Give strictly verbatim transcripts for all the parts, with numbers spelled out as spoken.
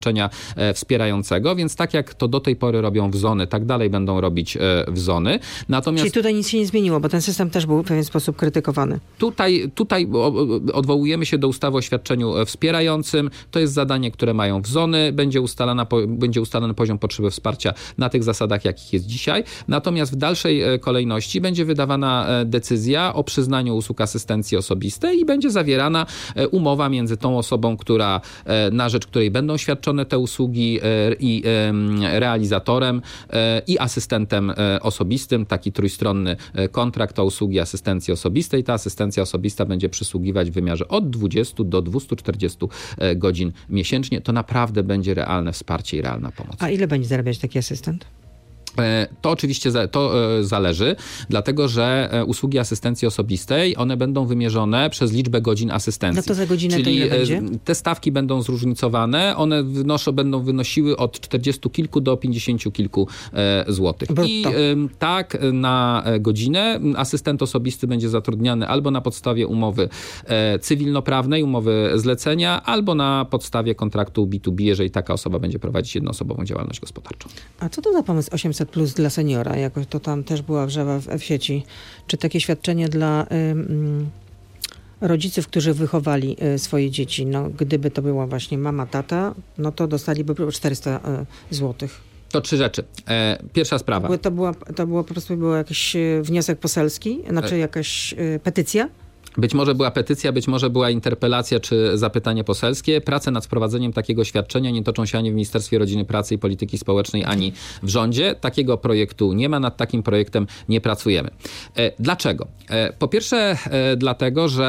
wspierającego, więc tak jak to do tej pory robią wzony, tak dalej będą robić wzony. Natomiast Czyli tutaj nic się nie zmieniło, bo ten system też był w pewien sposób krytykowany. Tutaj, tutaj odwołujemy się do ustawy o świadczeniu wspierającym. To jest zadanie, które mają wzony. Będzie ustalana, będzie ustalany poziom potrzeby wsparcia na tych zasadach, jakich jest dzisiaj. Natomiast w dalszej kolejności będzie wydawana decyzja o przyznaniu usług asystencji osobistej i będzie zawierana umowa między tą osobą, która, na rzecz której będą świadczone te usługi i realizatorem i asystentem osobistym. Taki trójstronny kontrakt o usługi asystencji osobistej. Ta asystencja osobista będzie przysługiwać w wymiarze od dwudziestu do dwustu czterdziestu godzin miesięcznie. To naprawdę będzie realne wsparcie i realna pomoc. A ile będzie zarabiać taki asystent? To oczywiście to zależy, dlatego że usługi asystencji osobistej, one będą wymierzone przez liczbę godzin asystencji. No to za godzinę Czyli to ile będzie? Te stawki będą zróżnicowane, one wynoszą, będą wynosiły od czterdziestu kilku do pięćdziesięciu kilku złotych. Brutto. I tak na godzinę asystent osobisty będzie zatrudniany albo na podstawie umowy cywilnoprawnej, umowy zlecenia, albo na podstawie kontraktu B dwa B, jeżeli taka osoba będzie prowadzić jednoosobową działalność gospodarczą. A co to za pomysł osiemset plus dla seniora? Jakoś to tam też była wrzawa w, w sieci. Czy takie świadczenie dla ym, rodziców, którzy wychowali y, swoje dzieci, no gdyby to była właśnie mama, tata, no to dostaliby czterysta złotych. To trzy rzeczy. Pierwsza sprawa. To, była, to było po prostu był jakiś wniosek poselski, znaczy jakaś y, petycja? Być może była petycja, być może była interpelacja czy zapytanie poselskie. Prace nad wprowadzeniem takiego świadczenia nie toczą się ani w Ministerstwie Rodziny, Pracy i Polityki Społecznej, ani w rządzie. Takiego projektu nie ma, nad takim projektem nie pracujemy. Dlaczego? Po pierwsze dlatego, że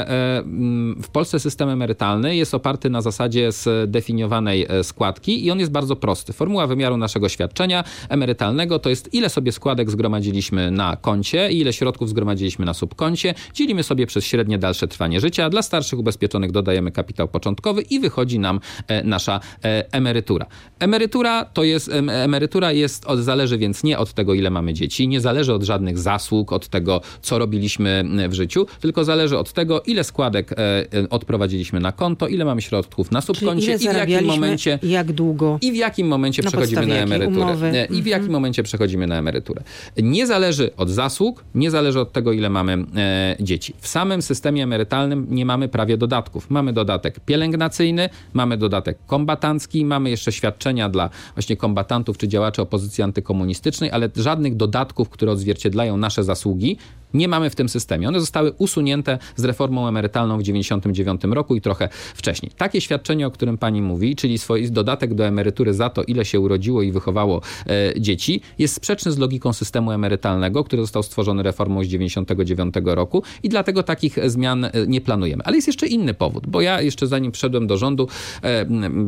w Polsce system emerytalny jest oparty na zasadzie zdefiniowanej składki i on jest bardzo prosty. Formuła wymiaru naszego świadczenia emerytalnego to jest, ile sobie składek zgromadziliśmy na koncie i ile środków zgromadziliśmy na subkoncie. Dzielimy sobie przez średnie dalsze trwanie życia. Dla starszych ubezpieczonych dodajemy kapitał początkowy i wychodzi nam e, nasza e, emerytura. Emerytura to jest, em, emerytura jest, od, zależy więc nie od tego, ile mamy dzieci, nie zależy od żadnych zasług, od tego, co robiliśmy w życiu, tylko zależy od tego, ile składek e, odprowadziliśmy na konto, ile mamy środków na subkoncie i w jakim momencie, jak długo, i w jakim momencie na przechodzimy na emeryturę. Umowy. E, I w jakim mm-hmm. momencie przechodzimy na emeryturę. Nie zależy od zasług, nie zależy od tego, ile mamy e, dzieci. W samym systemie emerytalnym nie mamy prawie dodatków. Mamy dodatek pielęgnacyjny, mamy dodatek kombatancki, mamy jeszcze świadczenia dla właśnie kombatantów czy działaczy opozycji antykomunistycznej, ale żadnych dodatków, które odzwierciedlają nasze zasługi, nie mamy w tym systemie. One zostały usunięte z reformą emerytalną w dziewięćdziesiątym dziewiątym roku i trochę wcześniej. Takie świadczenie, o którym pani mówi, czyli swój dodatek do emerytury za to, ile się urodziło i wychowało e, dzieci, jest sprzeczny z logiką systemu emerytalnego, który został stworzony reformą z dziewięćdziesiątego dziewiątego roku i dlatego takich zmian nie planujemy. Ale jest jeszcze inny powód, bo ja jeszcze zanim wszedłem do rządu, e, e,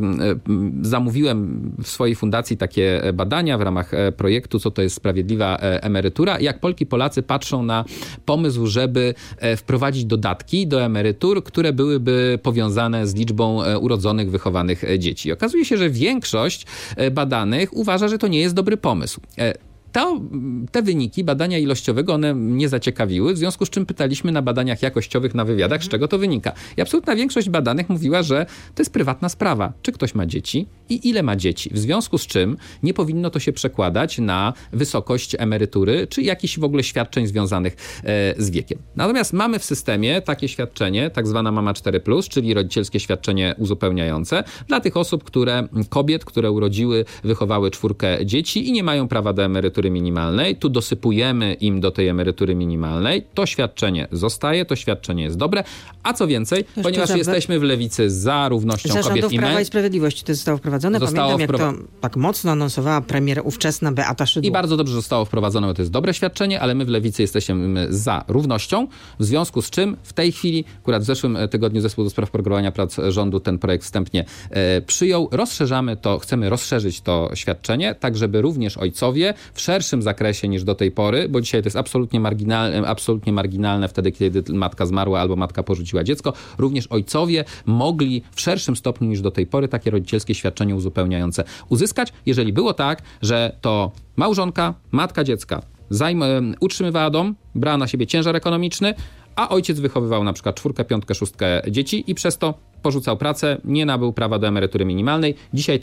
zamówiłem w swojej fundacji takie badania w ramach projektu, co to jest sprawiedliwa emerytura. Jak Polki, Polacy patrzą na pomysł, żeby wprowadzić dodatki do emerytur, które byłyby powiązane z liczbą urodzonych, wychowanych dzieci. Okazuje się, że większość badanych uważa, że to nie jest dobry pomysł. To, te wyniki badania ilościowego one mnie zaciekawiły, w związku z czym pytaliśmy na badaniach jakościowych, na wywiadach, z czego to wynika. I absolutna większość badanych mówiła, że to jest prywatna sprawa, czy ktoś ma dzieci i ile ma dzieci. W związku z czym nie powinno to się przekładać na wysokość emerytury, czy jakichś w ogóle świadczeń związanych e, z wiekiem. Natomiast mamy w systemie takie świadczenie, tak zwana Mama cztery plus, czyli rodzicielskie świadczenie uzupełniające dla tych osób, które, kobiet, które urodziły, wychowały czwórkę dzieci i nie mają prawa do emerytury minimalnej. Tu dosypujemy im do tej emerytury minimalnej. To świadczenie zostaje, to świadczenie jest dobre. A co więcej, Jeszcze ponieważ za... jesteśmy w Lewicy za równością za kobiet i mężczyzn. Prawa i Sprawiedliwości to zostało wprowadzone. Zostało Pamiętam, wpro... jak to tak mocno anonsowała premier ówczesna Beata Szydło. I bardzo dobrze zostało wprowadzone, bo to jest dobre świadczenie, ale my w Lewicy jesteśmy za równością, w związku z czym w tej chwili, akurat w zeszłym tygodniu Zespół do Spraw Programowania Prac Rządu ten projekt wstępnie e, przyjął. Rozszerzamy to, chcemy rozszerzyć to świadczenie, tak żeby również ojcowie w szerszym zakresie niż do tej pory, bo dzisiaj to jest absolutnie marginalne, absolutnie marginalne wtedy, kiedy matka zmarła albo matka porzuciła dziecko, również ojcowie mogli w szerszym stopniu niż do tej pory takie rodzicielskie świadczenie uzupełniające uzyskać, jeżeli było tak, że to małżonka, matka dziecka zajm- utrzymywała dom, brała na siebie ciężar ekonomiczny, a ojciec wychowywał na przykład czwórkę, piątkę, szóstkę dzieci i przez to porzucał pracę, nie nabył prawa do emerytury minimalnej. Dzisiaj